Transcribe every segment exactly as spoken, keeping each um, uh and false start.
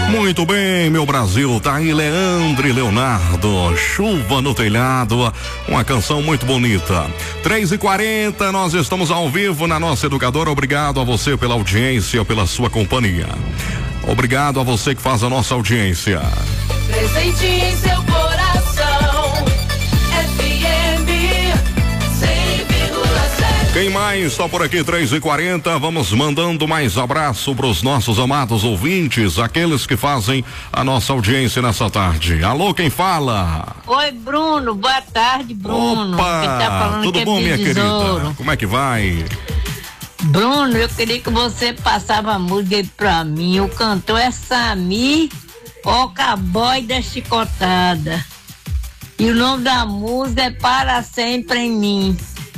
Muito bem, meu Brasil, tá aí Leandro e Leonardo, Chuva no Telhado, uma canção muito bonita. três e quarenta, nós estamos ao vivo na nossa educadora. Obrigado a você pela audiência, pela sua companhia. Obrigado a você que faz a nossa audiência. Presente em seu coração, F M cem vírgula sete. Quem mais está por aqui? três e quarenta, vamos mandando mais abraço para os nossos amados ouvintes, aqueles que fazem a nossa audiência nessa tarde. Alô, quem fala? Oi, Bruno, boa tarde, Bruno. Opa, Quem tá falando tudo que bom, é minha Besouro. querida? Como é que vai? Bruno, eu queria que você passava a música aí pra mim. O cantor é Sami, o cowboy da chicotada. E o nome da música é Para Sempre em Mim.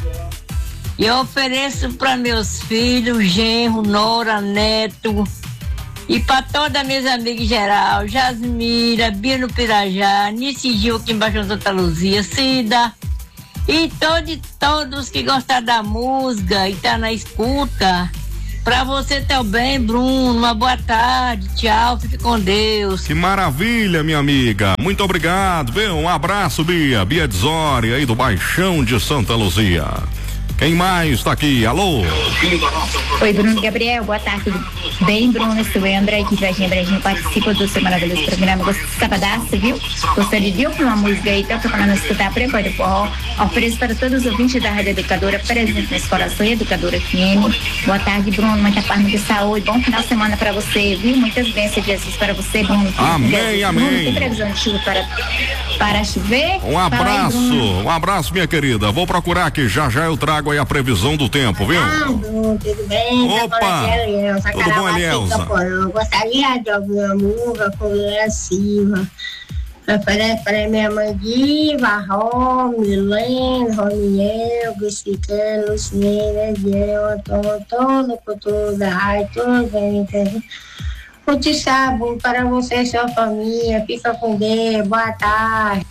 E eu ofereço para meus filhos, genro, nora, neto, e para todas as minhas amigas em geral, Jasmira, Bia no Pirajá, Nici Gil aqui embaixo de Santa Luzia, Cida, e todos, todos que gostam da música e tá na escuta. Pra você também, Bruno, uma boa tarde, tchau, fique com Deus. Que maravilha, minha amiga, muito obrigado, viu? Um abraço, Bia, Bia Dzori aí do Baixão de Santa Luzia. Quem mais está aqui? Alô? Oi, Bruno Gabriel, boa tarde, tudo bem? Bruno, sou eu, André, aqui de Varginha Brejinho, participo do seu maravilhoso programa Gosto de Sabadaço, viu? Gostaria de ouvir uma música aí, tá procurando escutar por enquanto, forró. Ofereço para todos os ouvintes da Rádio Educadora, presente nesse coração e Educadora F M. Boa tarde, Bruno, muita paz, muita saúde, bom final de semana para você, viu? Muitas bênçãos de Jesus para você, Bruno. Amém, Jesus. amém. Bruno, tem previsão de chuva para, para chover? Um abraço, um abraço, minha querida. Vou procurar aqui, já já eu trago aí a previsão do tempo, viu? Ah, Bruno, tudo bem? Opa, Elielza, tudo bom, Elielza? Eu gostaria de ouvir uma música com Vera Silva. Oferece para minha mãe Diva, Rô, Milene, Roniel, Bisquitã, Luciene, Diel, Antônio, todo o culto da rádio, todo bem, entendeu? Curte sábado para você e sua família. Fica com Deus. Boa tarde.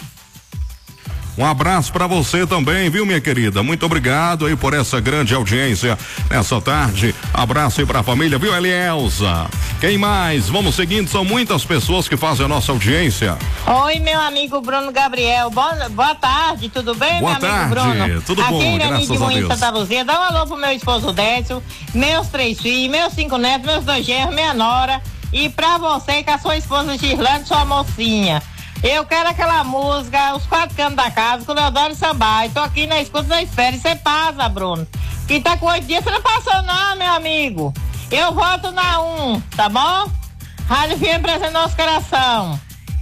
Um abraço para você também, viu, minha querida? Muito obrigado aí por essa grande audiência nessa tarde. Abraço aí pra família, viu, Elielza? Quem mais? Vamos seguindo, são muitas pessoas que fazem a nossa audiência. Oi, meu amigo Bruno Gabriel. Boa, boa tarde, tudo bem, Boa meu tarde, amigo Bruno? tudo Aqui bom, Irani graças de a Moinho, Deus. Santa Luzia. Dá um alô pro meu esposo Décio, meus três filhos, meus cinco netos, meus dois genros, minha nora. E pra você, com a sua esposa Girlane, sua mocinha. Eu quero aquela música, Os Quatro Cantos da Casa, com o Leodoro Sambaio. Tô aqui na escuta da espera. E você passa, Bruno. Que tá com oito dias, você não passou não, meu amigo. Eu volto na um, tá bom? Rádio F M presente no nosso coração.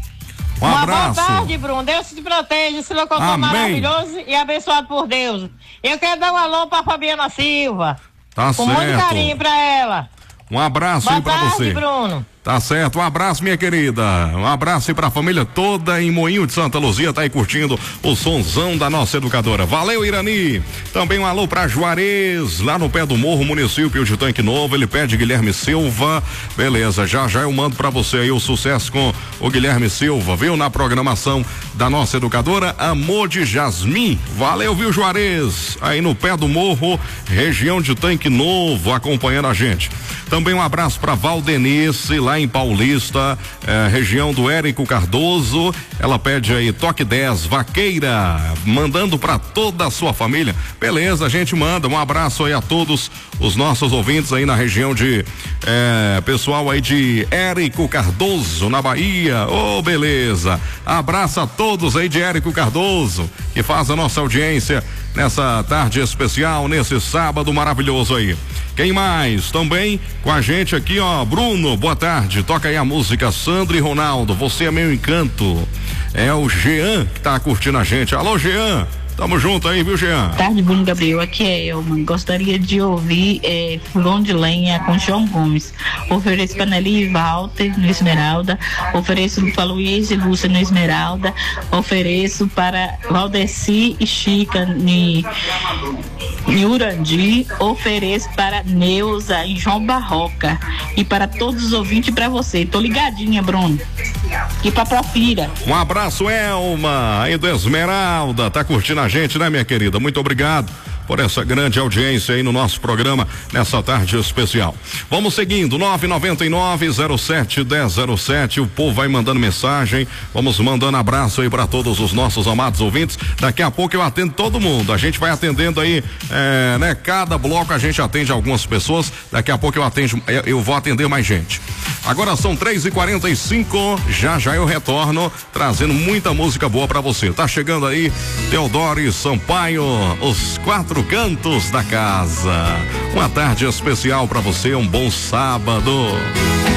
Um Uma abraço. boa tarde, Bruno. Deus te proteja, esse locutor Amém. maravilhoso e abençoado por Deus. Eu quero dar um alô pra Fabiana Silva. Tá com certo. muito carinho pra ela. Um abraço Boa aí pra tarde, você. Bruno. Tá certo, um abraço, minha querida. Um abraço aí pra família toda em Moinho de Santa Luzia, tá aí curtindo o sonzão da nossa educadora. Valeu, Irani. Também um alô pra Juarez, lá no pé do morro, município de Tanque Novo. Ele pede Guilherme Silva. Beleza, já já eu mando pra você aí o sucesso com o Guilherme Silva, viu? Na programação da nossa educadora, Amor de Jasmim. Valeu, viu, Juarez? Aí no pé do morro, região de Tanque Novo, acompanhando a gente. Também um abraço pra Valdenice, lá em Paulista, eh, região do Érico Cardoso. Ela pede aí Toque dez, Vaqueira, mandando pra toda a sua família. Beleza, a gente manda. Um abraço aí a todos os nossos ouvintes aí na região de eh, pessoal aí de Érico Cardoso, na Bahia. Ô, oh, beleza. Abraço a todos aí de Érico Cardoso, que faz a nossa audiência nessa tarde especial, nesse sábado maravilhoso aí. Quem mais? Também com a gente aqui, ó, Bruno, boa tarde. Toca aí a música Sandro e Ronaldo, Você é Meu Encanto. É o Jean que tá curtindo a gente. Alô, Jean. Tamo junto aí, viu, Jean? Boa tarde, Bruno Gabriel. Aqui é Elma. Gostaria de ouvir é, Fogão de Lenha com João Gomes. Ofereço para Nelly e Walter no Esmeralda. Ofereço para Luiz e Lúcia no Esmeralda. Ofereço para Valdeci e Chica em Urandi. Ofereço para Neuza em João Barroca. E para todos os ouvintes e para você. Tô ligadinha, Bruno. E para Profira. Um abraço, Elma, aí do Esmeralda. Tá curtindo a gente, né, minha querida? Muito obrigado por essa grande audiência aí no nosso programa nessa tarde especial. Vamos seguindo, nove nove nove, zero sete, um zero zero sete, o povo vai mandando mensagem, vamos mandando abraço aí para todos os nossos amados ouvintes. Daqui a pouco eu atendo todo mundo, a gente vai atendendo aí, é, né? Cada bloco a gente atende algumas pessoas, daqui a pouco eu atendo, eu, eu vou atender mais gente. Agora são três e quarenta e cinco, já já eu retorno trazendo muita música boa para você. Tá chegando aí Teodoro e Sampaio, os quatro cantos da casa. Uma tarde especial para você, um bom sábado.